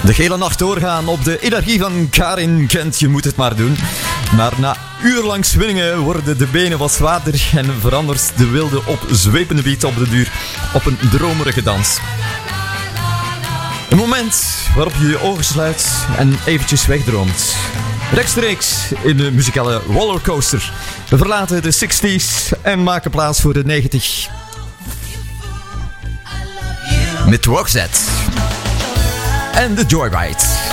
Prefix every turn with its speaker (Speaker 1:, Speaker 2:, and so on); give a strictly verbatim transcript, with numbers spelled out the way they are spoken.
Speaker 1: De hele nacht doorgaan op de energie van Karin Kent, je moet het maar doen. Maar na uurlang swingen worden de benen wat zwaarder en verandert de wilde op zwepende beat op de duur op een dromerige dans. Een moment waarop je je ogen sluit en eventjes wegdroomt. Rechtstreeks in de muzikale rollercoaster. We verlaten de zestig's en maken plaats voor de negentig. Met Roxette en de Joyride.